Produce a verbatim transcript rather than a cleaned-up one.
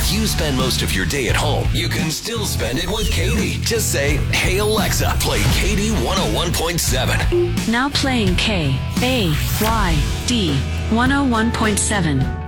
If you spend most of your day at home, you can still spend it with Katie. Just say, "Hey Alexa, play Katie one oh one point seven. Now playing K A Y D one oh one point seven.